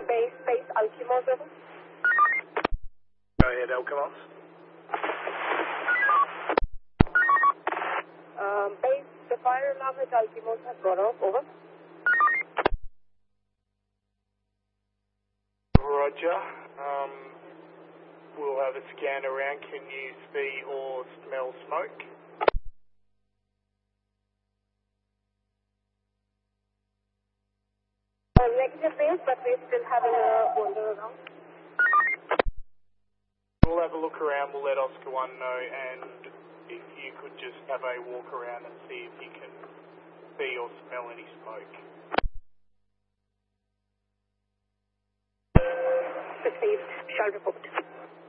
Base Alkimos, over. Go ahead, Alkimos. Base, the fire alarm at Alkimos has gone off, over. Roger. We'll have a scan around. Can you see or smell smoke? Negative base, but we're still having a wander around. We'll have a look around. We'll let Oscar 1 know, and if you could just have a walk around and see if you can see or smell any smoke. Received. Shall report.